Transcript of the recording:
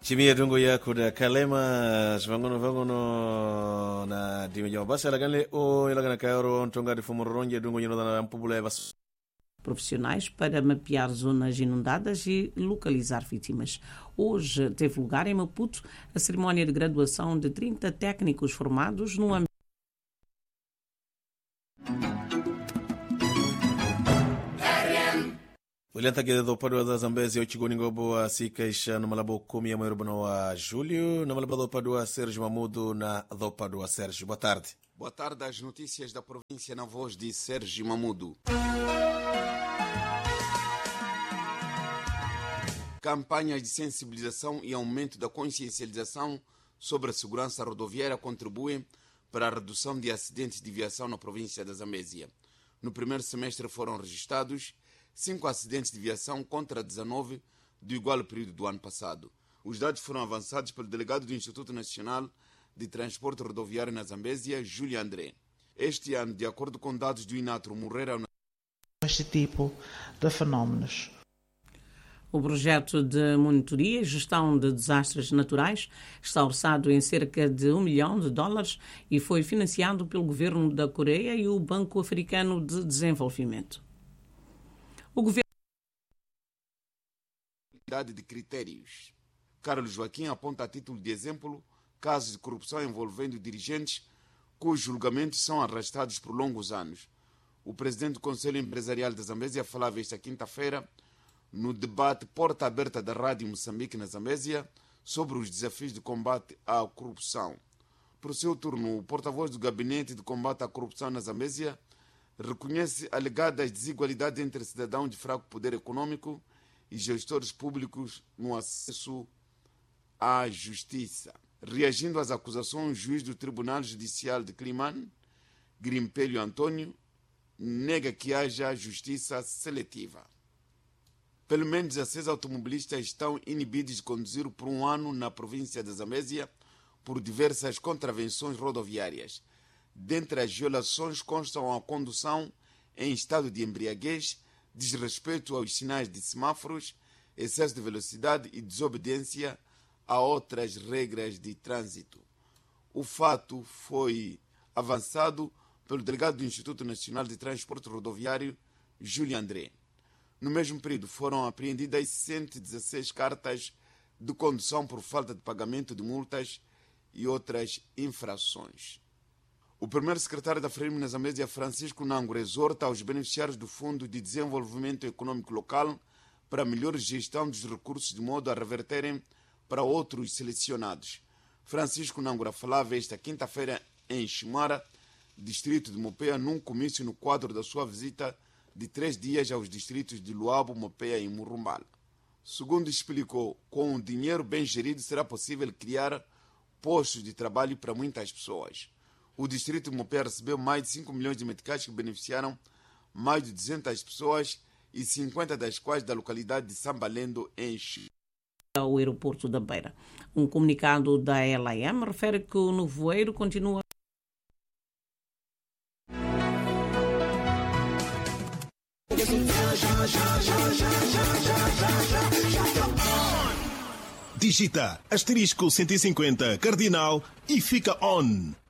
Chimia dungo ya kuda kalema vangono na dimi basi alagale o ilagana kairo ntonga de fumuronje dungo yino na mpubula bas profissionais para mapear zonas inundadas e localizar vítimas. Hoje teve lugar em Maputo a cerimónia de graduação de 30 técnicos formados no ambiente. Ulenta que do Padua da Zambésia, o Chigoningo Boa, Sikaisha, no Malabo Kumi, a Mayorbonoa Júlio, no Malabo do Padua, Sérgio Mamudo, na do Padua Sérgio. Boa tarde. Boa tarde, as notícias da província na voz de Sérgio Mamudo. Campanhas de sensibilização e aumento da consciencialização sobre a segurança rodoviária contribuem para a redução de acidentes de viação na província da Zambésia. No primeiro semestre foram registrados 5 acidentes de viação contra 19 do igual período do ano passado. Os dados foram avançados pelo delegado do Instituto Nacional de Transporte Rodoviário na Zambésia, Júlio André. Este ano, de acordo com dados do INATRO, morreram este tipo de fenómenos. O projeto de monitoria e gestão de desastres naturais está orçado em cerca de $1 milhão e foi financiado pelo governo da Coreia e o Banco Africano de Desenvolvimento. O governo de critérios. Carlos Joaquim aponta a título de exemplo casos de corrupção envolvendo dirigentes cujos julgamentos são arrastados por longos anos. O presidente do Conselho Empresarial da Zambésia falava esta quinta-feira no debate Porta Aberta da Rádio Moçambique na Zambésia sobre os desafios de combate à corrupção. Por seu turno, o porta-voz do Gabinete de Combate à Corrupção na Zambésia reconhece alegadas desigualdades entre cidadãos de fraco poder econômico e gestores públicos no acesso à justiça. Reagindo às acusações, o juiz do Tribunal Judicial de Climane, Grimpelho Antônio, nega que haja justiça seletiva. Pelo menos 16 automobilistas estão inibidos de conduzir por um ano na província da Zambésia por diversas contravenções rodoviárias. Dentre as violações constam a condução em estado de embriaguez, desrespeito aos sinais de semáforos, excesso de velocidade e desobediência a outras regras de trânsito. O fato foi avançado pelo delegado do Instituto Nacional de Transporte Rodoviário, Júlio André. No mesmo período foram apreendidas 116 cartas de condução por falta de pagamento de multas e outras infrações. O primeiro secretário da FREMI na Zambésia, Francisco Nangura, exorta aos beneficiários do Fundo de Desenvolvimento Econômico Local para melhor gestão dos recursos de modo a reverterem para outros selecionados. Francisco Nangura falava esta quinta-feira em Chimara, distrito de Mopeia, num comício no quadro da sua visita de 3 dias aos distritos de Luabo, Mopeia e Murumbala. Segundo explicou, com o dinheiro bem gerido será possível criar postos de trabalho para muitas pessoas. O distrito de Mopeia recebeu mais de 5 milhões de meticais que beneficiaram mais de 200 pessoas e 50 das quais da localidade de Sambalendo, em Chile. O aeroporto da Beira. Um comunicado da LAM refere que o nevoeiro continua. Digita *150 cardinal e fica on.